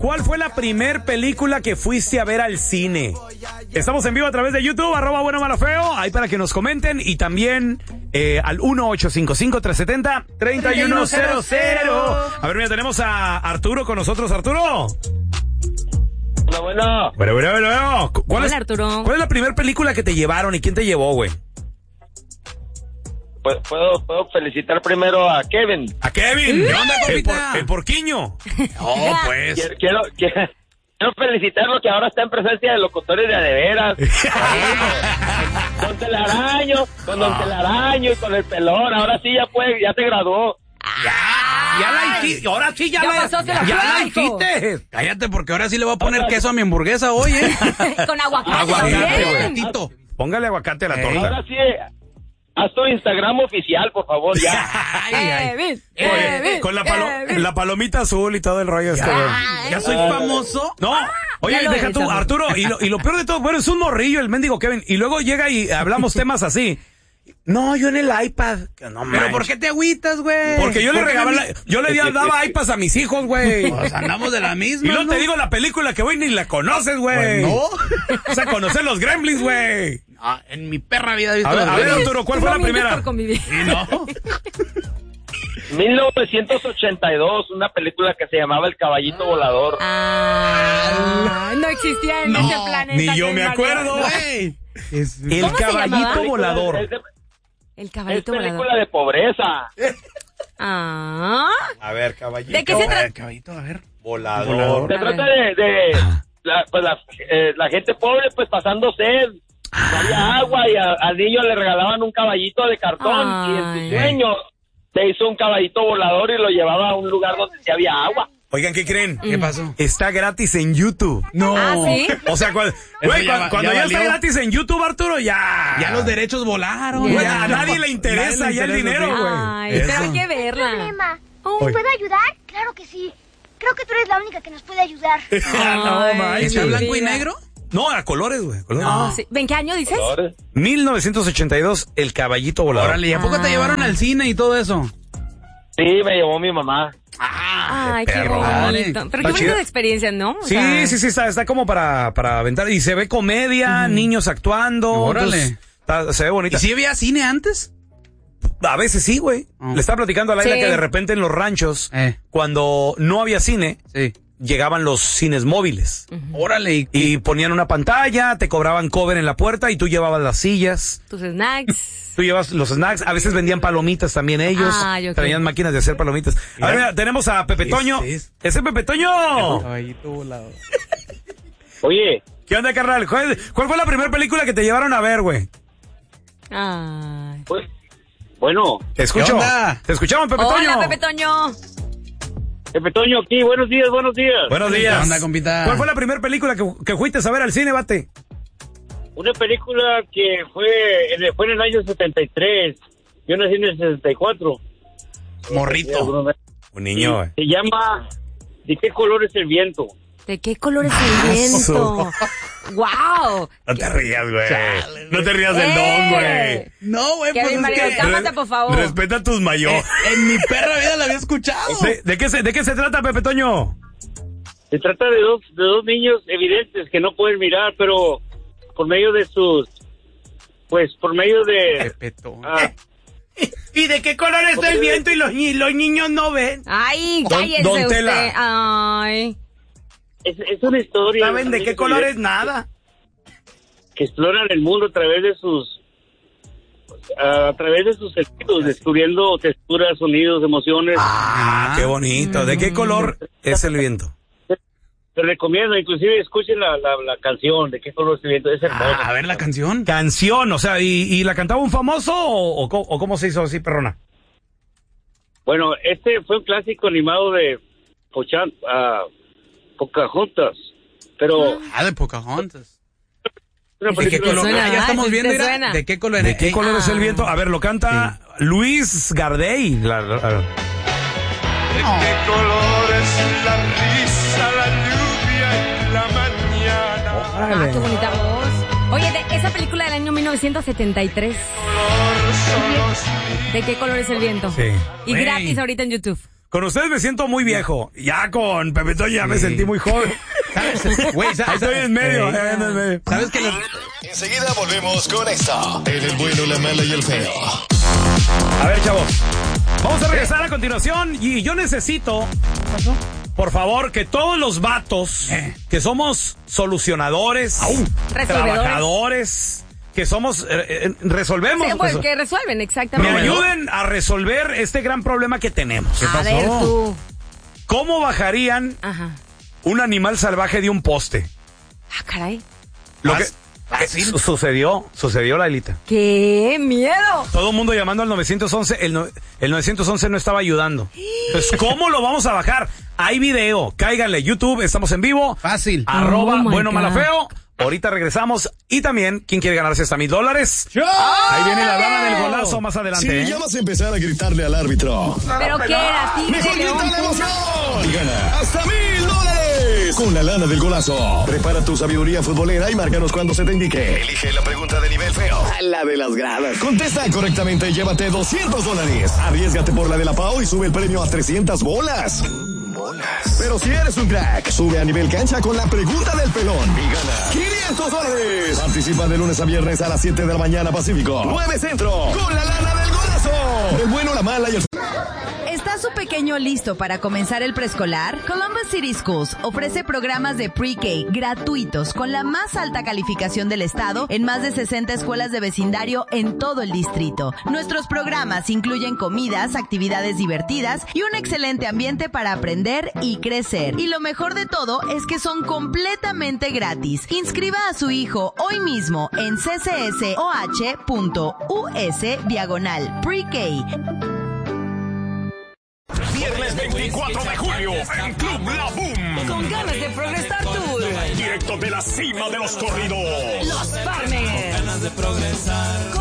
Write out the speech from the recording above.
¿Cuál fue la primer película que fuiste a ver al cine? Estamos en vivo a través de YouTube, @buenomalafeo, ahí para que nos comenten, y también al 1-855-370-3100. A ver, mira, tenemos a Arturo con nosotros. Arturo. Bueno. Hola, Arturo. ¿Cuál es la primera película que te llevaron y quién te llevó, güey? Pues puedo felicitar primero a Kevin. ¿A Kevin? ¿Qué onda, compita? El porquiño. Oh, pues. Quiero felicitarlo, que ahora está en presencia de locutores de adeveras. Con Telaraño, con Don Telaraño y con el pelón. Ahora sí ya se graduó. Ya la hiciste, ahora sí ya la hiciste. Cállate, porque ahora sí le voy a poner queso a mi hamburguesa hoy, Con aguacate. Aguacatito. Póngale aguacate a la torta. Ahora sí, haz tu Instagram oficial, por favor, ya. Oye, con la palomita azul y todo el rollo. ¿Ya soy famoso? No, oye, deja tú, Arturo, y lo peor de todo, bueno, es un morrillo el mendigo Kevin, y luego llega y hablamos temas así. No, yo en el iPad. No, ¿pero por qué te agüitas, güey? Porque yo le daba iPads a mis hijos, güey. Pues andamos de la misma, y no te digo la película que, güey, ni la conoces, güey. No. O sea, conocer los Gremlins, güey. Ah, en mi perra vida he visto. A ver, Arturo, ¿cuál fue la primera? Sí, ¿no? 1982, una película que se llamaba El Caballito Volador. No existía en este planeta. Ni yo me acuerdo, güey. El Caballito Volador. El Caballito Es película Volador. de pobreza. A ver, Caballito. ¿De qué se trata? Caballito, a ver. Volador. Se trata de la gente pobre, pues pasando sed. No había agua y al niño le regalaban un caballito de cartón. Y en su sueño se hizo un caballito volador y lo llevaba a un lugar donde sí había agua. Oigan, ¿qué creen? ¿Qué pasó? Está gratis en YouTube. No. ¿Sí? O sea, cuando ya está gratis en YouTube, Arturo, Ya los derechos volaron. Güey, a nadie le interesa ya el dinero, güey. Ay, pero hay que verla. Problema. ¿Puedo ayudar? Claro que sí. Creo que tú eres la única que nos puede ayudar. No, manches. ¿Está blanco y negro? No, a colores, güey. No, sí. ¿En qué año dices? 1982, El Caballito Volador. Órale, ¿y a poco te llevaron al cine y todo eso? Sí, me llevó mi mamá. Ay, qué perro. bonito. Pero qué bonita experiencia, ¿no? O sea, Sí, está como para aventar. Y se ve comedia, niños actuando. Órale. Entonces, se ve bonita. ¿Y si había cine antes? A veces sí, güey. Le estaba platicando a Laila Sí. que de repente en los ranchos, cuando no había cine, Sí. llegaban los cines móviles. Órale. Y ponían una pantalla, te cobraban cover en la puerta y tú llevabas las sillas. tus snacks. Tú llevas los snacks, a veces vendían palomitas también ellos. Ok. Traían máquinas de hacer palomitas. A ver, mira, tenemos a Pepe Toño. ¡Ese Pepe Toño! Caballito volador. Oye, ¿Qué onda, carnal? ¿Cuál fue la primera película que te llevaron a ver, güey? Ay. pues, bueno, Te escucho. ¿Qué onda? Te escuchamos, Pepe Toño. Hola, Pepe Toño. Pepe Toño aquí, buenos días. Buenos días. ¿Qué onda, compita? ¿Cuál fue la primera película que fuiste a ver al cine, bate? Una película que fue en el año 73. Yo nací en el 64. Morrito. Un niño, güey. Se llama ¿De qué color es el viento? ¿De qué color es el viento? ¡Wow! No te rías, güey. No te rías del don, güey. No, güey, Kevin pues Mario, es que... cálmate, por favor. Respeta a tus mayores. En mi perra vida la había escuchado. ¿De qué se trata, Pepe Toño? Se trata de dos niños evidentes que no pueden mirar, pero por medio de Pepeto. ¿Y de qué color es el viento y los niños no ven? Ay, Don cállese Tela. usted. Ay. Es una historia. ¿Saben de qué color es nada? Que exploran el mundo a través de sus sentidos, descubriendo texturas, sonidos, emociones. Qué bonito. ¿De qué color es el viento? Te recomiendo, inclusive escuchen la canción, ¿De qué color es el viento? Es hermosa. A ver la canción. Canción, o sea, ¿y la cantaba un famoso o cómo se hizo así, perrona? Bueno, este fue un clásico animado de Pocahontas, pero De Pocahontas. una ¿De qué película color? suena, Ya estamos ¿te viendo. suena? ¿De qué color? ¿De qué color es el viento? A ver, lo canta Luis Gardey. ¿De qué color es la risa, la lluvia y la mañana? Qué bonita voz. Oye, de esa película del año 1973. ¿De qué color es el viento? Sí. Y Güey. gratis ahorita en YouTube. Con ustedes me siento muy viejo. Ya con Pepe Toño ya me sentí muy joven. ¿Sabes? Güey, Ahí estoy en medio. ¿Sabes que Enseguida volvemos con esto. En el bueno, la mala y el feo. A ver, chavos. Vamos a regresar a continuación y yo necesito, por favor, que todos los vatos que somos solucionadores, trabajadores, que somos, resolvemos. Sí, pues, que resuelven, Me exactamente. ayuden a resolver este gran problema que tenemos. A ver, tú. ¿Cómo bajarían Ajá. un animal salvaje de un poste? Ah, caray. Lo que sucedió, Lailita. ¡Qué miedo! Todo el mundo llamando al 911. El 911 no estaba ayudando. Entonces, ¿cómo lo vamos a bajar? Hay video. Cáiganle. YouTube, estamos en vivo. Fácil. Arroba Oh my bueno, God. mala, feo. Ahorita regresamos. Y también, ¿quién quiere ganarse hasta $1,000? Ahí viene la dama del golazo más adelante. Si llamas a empezar a gritarle al árbitro, ¿Pero qué era? mejor ¿Tigre, grita león, la puma? emoción y gana hasta $1,000 con la lana del golazo. Prepara tu sabiduría futbolera y márcanos cuando se te indique. Elige la pregunta de nivel feo, a la de las gradas. Contesta correctamente y llévate $200. Arriésgate por la de la Pau y sube el premio a 300 bolas. Pero si eres un crack, sube a nivel cancha con la pregunta del pelón y gana $500. Participa de lunes a viernes a las 7 de la mañana Pacífico, 9 Centro, con la lana del golazo. El bueno, la mala y el... ¿Está su pequeño listo para comenzar el preescolar? Columbus City Schools ofrece programas de pre-K gratuitos con la más alta calificación del estado en más de 60 escuelas de vecindario en todo el distrito. Nuestros programas incluyen comidas, actividades divertidas y un excelente ambiente para aprender y crecer. Y lo mejor de todo es que son completamente gratis. Inscriba a su hijo hoy mismo en ccsoh.us/pre-K. Viernes 24 de julio en Club La Boom. Con ganas de progresar tú. Directo de la cima de los corridos. Los Farmers. Ganas de progresar.